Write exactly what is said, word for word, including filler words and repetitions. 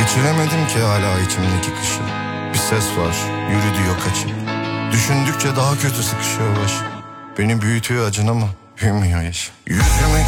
Geçiremedim ki hala içimdeki kışı. Bir ses var, yürü diyor kaçın. Düşündükçe daha kötü sıkışıyor baş. Beni büyütüyor acın ama büyümüyor yaş. Yüzüme